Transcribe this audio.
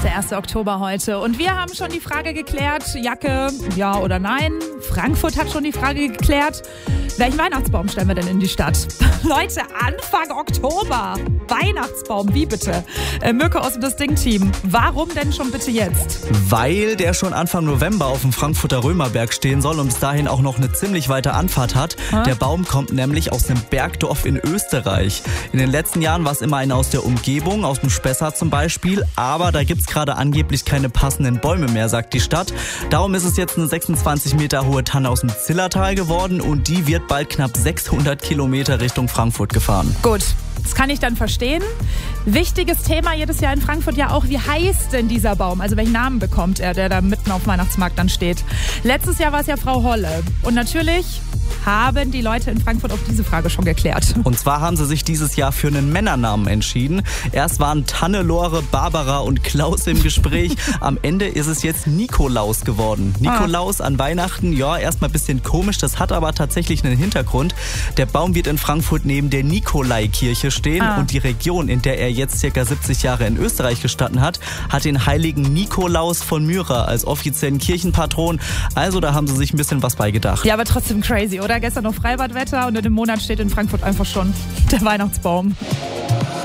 der 1. Oktober heute. Und wir haben schon die Frage geklärt, Jacke, ja oder nein. Frankfurt hat schon die Frage geklärt, welchen Weihnachtsbaum stellen wir denn in die Stadt? Leute, Anfang Oktober. Weihnachtsbaum, wie bitte? Mirko aus dem Das-Ding-Team, warum denn schon bitte jetzt? Weil der schon Anfang November auf dem Frankfurter Römerberg stehen soll und bis dahin auch noch eine ziemlich weite Anfahrt hat. Der Baum kommt nämlich aus einem Bergdorf in Österreich. In den letzten Jahren war es immer einer aus der Umgebung, aus dem Spessart zum Beispiel. Aber da gibt's gerade angeblich keine passenden Bäume mehr, sagt die Stadt. Darum ist es jetzt eine 26 Meter hohe Tanne aus dem Zillertal geworden und die wird bald knapp 600 Kilometer Richtung Frankfurt gefahren. Gut. Das kann ich dann verstehen. Wichtiges Thema jedes Jahr in Frankfurt ja auch, wie heißt denn dieser Baum? Also welchen Namen bekommt er, der da mitten auf dem Weihnachtsmarkt dann steht? Letztes Jahr war es ja Frau Holle. Und natürlich haben die Leute in Frankfurt auch diese Frage schon geklärt. Und zwar haben sie sich dieses Jahr für einen Männernamen entschieden. Erst waren Tannelore, Barbara und Klaus im Gespräch. Am Ende ist es jetzt Nikolaus geworden. Nikolaus an Weihnachten, ja, erstmal ein bisschen komisch. Das hat aber tatsächlich einen Hintergrund. Der Baum wird in Frankfurt neben der Nikolaikirche stehen. Und die Region, in der er jetzt circa 70 Jahre in Österreich gestanden hat, hat den heiligen Nikolaus von Myra als offiziellen Kirchenpatron. Also da haben sie sich ein bisschen was bei gedacht. Ja, aber trotzdem crazy, oder? Gestern noch Freibadwetter und in dem Monat steht in Frankfurt einfach schon der Weihnachtsbaum.